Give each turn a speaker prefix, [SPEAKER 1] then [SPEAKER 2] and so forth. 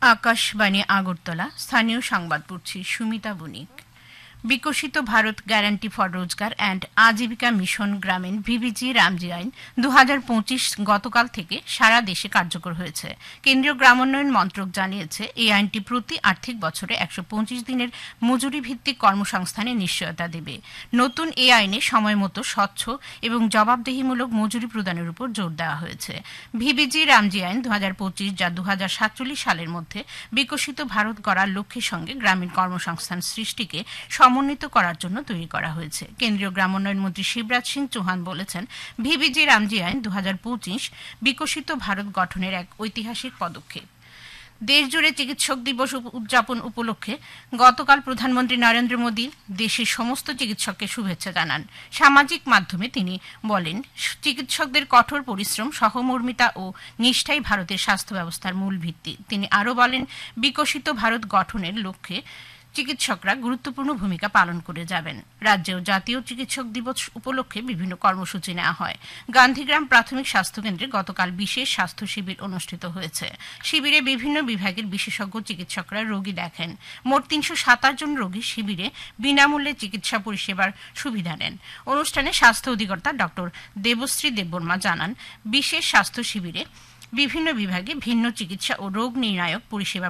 [SPEAKER 1] আকাশবাণী আগরতলা স্থানীয় সংবাদ পড়ছি সুমিতা বণিক। বিকশিত ভারত গ্যারান্টি ফর রোজগার অ্যান্ড আজীবিকা মিশন গ্রামীণ ভিবিজি রামজি আইন 2025 গতকাল থেকে সারা দেশে কার্যকর হয়েছে। কেন্দ্রীয় গ্রামোন্নয়ন মন্ত্রক জানিয়েছে এই আইনটি প্রতি আর্থিক বছরে 125 দিনের মজুরি ভিত্তিক কর্মসংস্থানের নিশ্চয়তা দেবে। নতুন এই আইনে সময়মতো স্বচ্ছ এবং জবাবদিহিমূলক মজুরি প্রদানের উপর জোর দেওয়া হয়েছে। ভিবিজি রামজি আইন 2025 যা 2047 সালের মধ্যে বিকশিত ভারত গড়ার লক্ষ্যের সঙ্গে গ্রামীণ কর্মসংস্থান সৃষ্টিকে সমন্বিত করার জন্য তৈরি করা হয়েছে। কেন্দ্রীয় গ্রামোন্নয়ন মন্ত্রী শিবরাজ সিং চৌহান বলেছেন, ভিবিজি রামজি আইন 2025 বিকশিত ভারত গঠনের এক ঐতিহাসিক পদক্ষেপ। দেশজুড়ে চিকিৎসক দিবস উদযাপন উপলক্ষে গতকাল প্রধানমন্ত্রী নরেন্দ্র মোদী দেশের সমস্ত চিকিৎসককে শুভেচ্ছা জানান। সামাজিক মাধ্যমে তিনি বলেন, চিকিৎসকদের কঠোর পরিশ্রম, সহমর্মিতা ও নিষ্ঠাই ভারতের স্বাস্থ্য ব্যবস্থার মূল ভিত্তি। তিনি আরও বলেন, বিকশিত ভারত গঠনের লক্ষ্যে চিকিৎসকরা গুরুত্বপূর্ণ ভূমিকা পালন করে যাবেন। রাজ্যেও জাতীয় চিকিৎসক দিবস উপলক্ষে বিভিন্ন কর্মসূচি নেওয়া হয়। গান্ধীগ্রাম প্রাথমিক স্বাস্থ্যকেন্দ্রে গতকাল বিশেষ স্বাস্থ্য শিবির অনুষ্ঠিত হয়েছে। শিবিরে বিভিন্ন বিভাগের বিশেষজ্ঞ চিকিৎসকরা রোগী দেখেন। মোট 327 জন রোগী শিবিরে বিনামূল্যে চিকিৎসা পরিষেবার সুবিধা নেন। অনুষ্ঠানে স্বাস্থ্য অধিকর্তা ডক্টর দেবশ্রী দেববর্মা জানান, বিশেষ স্বাস্থ্য শিবিরে বিভিন্ন বিভাগে ভিন্ন চিকিৎসা ও রোগ নির্ণায়ক পরিষেবা